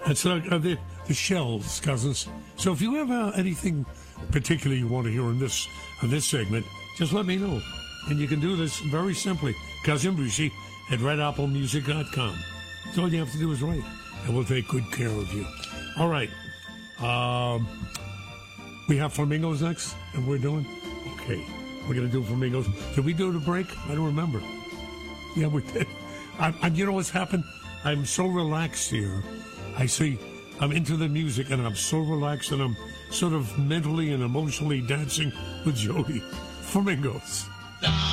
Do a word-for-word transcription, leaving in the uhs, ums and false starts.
That's like uh, the, the shells, cousins. So if you have uh, anything particular you want to hear in this in this segment, just let me know. And you can do this very simply. Cousin Brucey at red apple music dot com. So all you have to do is write, and we'll take good care of you. All right. Um, we have flamingos next, and we're doing? Okay. We're going to do flamingos. Did we do the break? I don't remember. Yeah, we did. I, I, you know what's happened? I'm so relaxed here. I see, I'm into the music, and I'm so relaxed, and I'm sort of mentally and emotionally dancing with Jody. Flamingos.